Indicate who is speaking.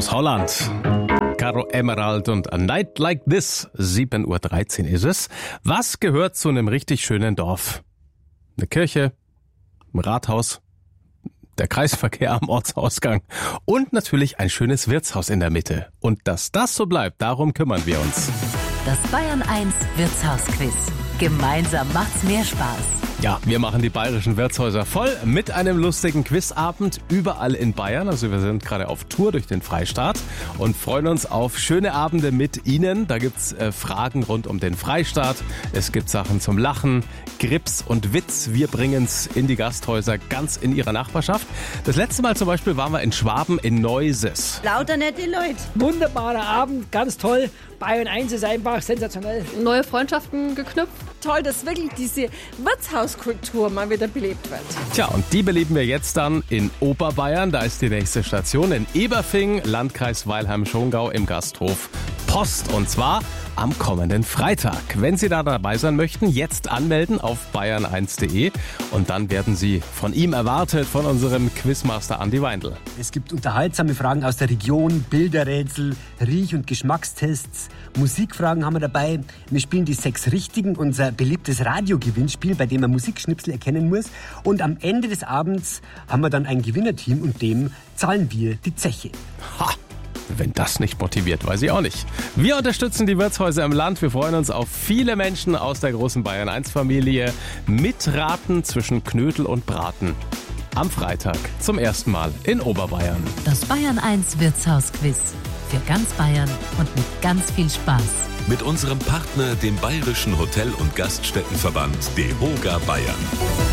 Speaker 1: aus Holland. Caro Emerald und A Night Like This, 7:13 Uhr ist es. Was gehört zu einem richtig schönen Dorf? Eine Kirche, ein Rathaus, der Kreisverkehr am Ortsausgang und natürlich ein schönes Wirtshaus in der Mitte. Und dass das so bleibt, darum kümmern wir uns.
Speaker 2: Das Bayern 1 Wirtshausquiz. Gemeinsam macht's mehr Spaß.
Speaker 1: Ja, wir machen die bayerischen Wirtshäuser voll mit einem lustigen Quizabend überall in Bayern. Also wir sind gerade auf Tour durch den Freistaat und freuen uns auf schöne Abende mit Ihnen. Da gibt's Fragen rund um den Freistaat. Es gibt Sachen zum Lachen, Grips und Witz. Wir bringen's in die Gasthäuser ganz in Ihrer Nachbarschaft. Das letzte Mal zum Beispiel waren wir in Schwaben in Neuses.
Speaker 3: Lauter nette Leute.
Speaker 4: Wunderbarer Abend, ganz toll. Bayern 1 ist einfach sensationell.
Speaker 5: Neue Freundschaften geknüpft.
Speaker 3: Toll, dass wirklich diese Wirtshauskultur mal wieder belebt wird.
Speaker 1: Tja, und die beleben wir jetzt dann in Oberbayern. Da ist die nächste Station in Eberfing, Landkreis Weilheim-Schongau im Gasthof Post. Und zwar am kommenden Freitag. Wenn Sie da dabei sein möchten, jetzt anmelden auf bayern1.de und dann werden Sie von ihm erwartet, von unserem Quizmaster Andi Weindl.
Speaker 6: Es gibt unterhaltsame Fragen aus der Region, Bilderrätsel, Riech- und Geschmackstests, Musikfragen haben wir dabei. Wir spielen die 6 Richtigen, unser beliebtes Radiogewinnspiel, bei dem man Musikschnipsel erkennen muss. Und am Ende des Abends haben wir dann ein Gewinnerteam und dem zahlen wir die Zeche.
Speaker 1: Ha! Wenn das nicht motiviert, weiß ich auch nicht. Wir unterstützen die Wirtshäuser im Land. Wir freuen uns auf viele Menschen aus der großen Bayern 1 Familie. Mitraten zwischen Knödel und Braten. Am Freitag zum ersten Mal in Oberbayern.
Speaker 2: Das Bayern 1 Wirtshausquiz. Für ganz Bayern und mit ganz viel Spaß.
Speaker 7: Mit unserem Partner, dem Bayerischen Hotel- und Gaststättenverband DEHOGA Bayern.